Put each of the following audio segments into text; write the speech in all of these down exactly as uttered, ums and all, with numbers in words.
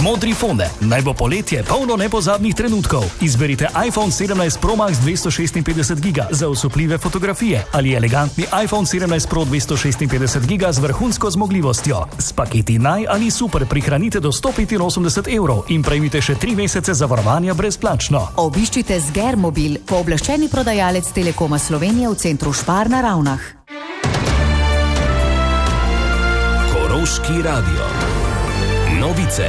Modri fonde. Naj bo poletje polno nepozabnih trenutkov. Izberite iPhone sedemnajst Pro Max dvesto šestinpetdeset giga za osupljive fotografije ali elegantni iPhone sedemnajst Pro dvesto šestinpetdeset giga z vrhunsko zmogljivostjo. S paketi Naj ali Super prihranite do sto petinosemdeset evrov in prejmite še tri mesece zavarovanja brezplačno. Obiščite Sgermobil, pooblaščeni prodajalec Telekoma Slovenije v centru Špar na Ravnah. Koroški radio. Novice.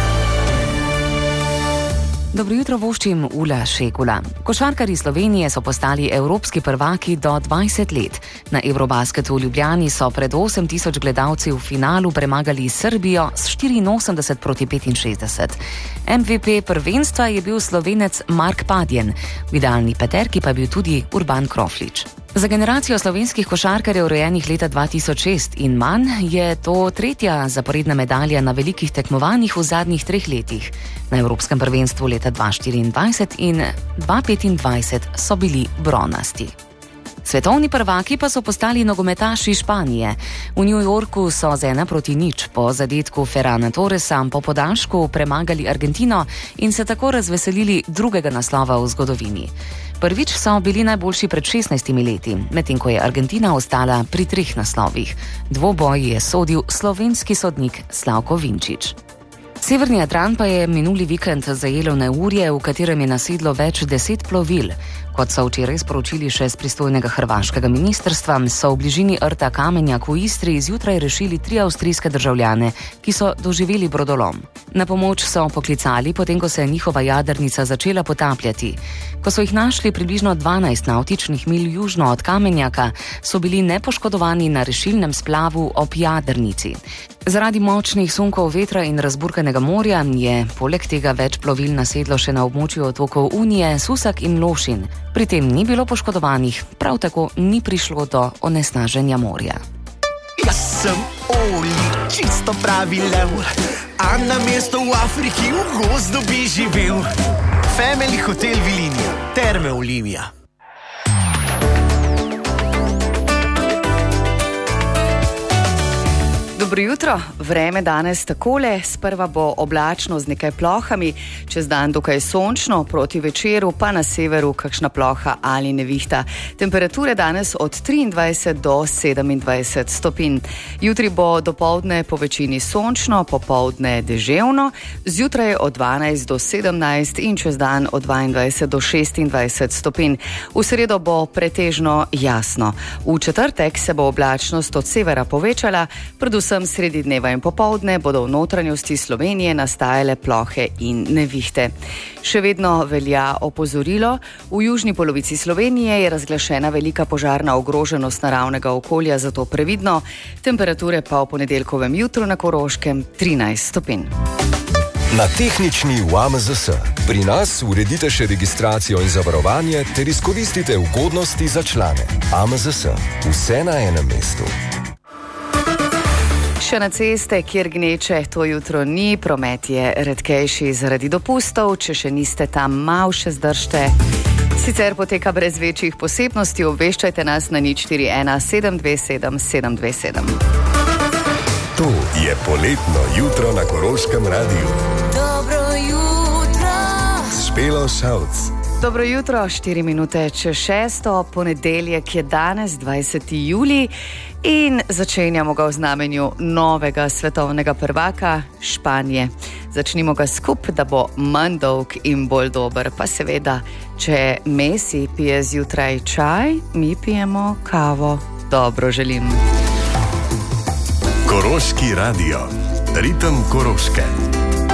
Dobro jutro, voščim Ula Šekula. Košarkarji Slovenije so postali evropski prvaki do dvajset let. Na Eurobasketu v Ljubljani so pred osem tisoč gledalci v finalu premagali Srbijo s štiriinosemdeset proti petinšestdeset. M V P prvenstva je bil Slovenec Mark Padjen, v idealni peterki pa je bil tudi Urban Kroflič. Za generacijo slovenskih košarkarjev rojenih leta dva tisoč šest in manj je to tretja zaporedna medalja na velikih tekmovanjih v zadnjih treh letih. Na Evropskem prvenstvu leta dva tisoč štiriindvajset in dva tisoč petindvajset so bili bronasti. Svetovni prvaki pa so postali nogometaši Španije. V New Yorku so z ena proti nič po zadetku Ferrana Torresa po podaljšku premagali Argentino in se tako razveselili drugega naslova v zgodovini. Prvič so bili najboljši pred šestnajstimi leti, medtem ko je Argentina ostala pri treh naslovih. Dvoboj je sodil slovenski sodnik Slavko Vinčič. Severni Jadran pa je minuli vikend zajelo neurje, v katerem je nasedlo več deset plovil. Kot so včeraj sporočili še z pristojnega hrvaškega ministrstva, so v bližini rta Kamenjak v Istri zjutraj rešili tri avstrijske državljane, ki so doživeli brodolom. Na pomoč so poklicali, potem ko se je njihova jadrnica začela potapljati. Ko so jih našli približno dvanajst navtičnih milj južno od Kamenjaka, so bili nepoškodovani na rešilnem splavu ob jadrnici. Zaradi močnih sunkov vetra in razburkanega morja je poleg tega več plovil nasedlo še na območju otokov Unije, Susak in Lošin. Pri tem ni bilo poškodovanih, prav tako ni prišlo do onesnaženja morja. Jaz sem Oli, čisto pravi lev, a na mesto v Afriki v gozdu bi živel. Family Hotel Vilinija, Terme Olimija. Dobro jutro, vreme danes takole, sprva bo oblačno z nekaj plohami, čez dan dokaj sončno, proti večeru pa na severu kakšna ploha ali nevihta. Temperature danes od triindvajset do sedemindvajset stopinj. Jutri bo dopoldne po večini sončno, popoldne deževno, zjutraj od dvanajst do sedemnajst in čez dan od dvaindvajset do šestindvajset stopinj. V sredo bo pretežno jasno. V četrtek se bo oblačnost od severa povečala, predvsem sredi dneva in popoldne bodo v notranjosti Slovenije nastajale plohe in nevihte. Še vedno velja opozorilo, v južni polovici Slovenije je razglašena velika požarna ogroženost naravnega okolja, zato previdno, temperature pa v ponedeljkovem jutru na Koroškem trinajst stopinj. Na tehnični v A M Z S. Pri nas uredite še registracijo in zavarovanje ter izkoristite ugodnosti za člane. A M Z S. Vse na enem mestu. Še na ceste, kjer gneče, to jutro ni, promet je redkejši zaradi dopustov, če še niste tam, mal še zdržte. Sicer poteka brez večjih posebnosti, obveščajte nas na nič štiri ena sedem dve sedem sedem dve sedem. To je poletno jutro na Koroškem radiju. Dobro jutro. Špelo Šavc. Dobro jutro, štiri minute čez šesto, ponedeljek je danes, dvajseti julij in začenjamo ga v znamenju novega svetovnega prvaka Španije. Začnimo ga skup, da bo manj dolg in bolj dober, pa seveda, če Messi pije zjutraj čaj, mi pijemo kavo. Dobro želim. Koroški radio. Ritem Koroške.